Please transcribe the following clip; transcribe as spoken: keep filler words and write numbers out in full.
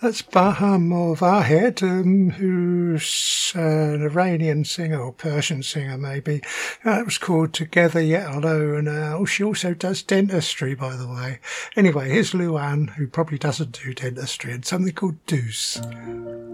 That's Bahram of Ahed, um, who's uh, an Iranian singer or Persian singer, maybe. Uh, it was called Together Yet Alone. Uh, oh, she also does dentistry, by the way. Anyway, here's Luan, who probably doesn't do dentistry, and something called Deuce.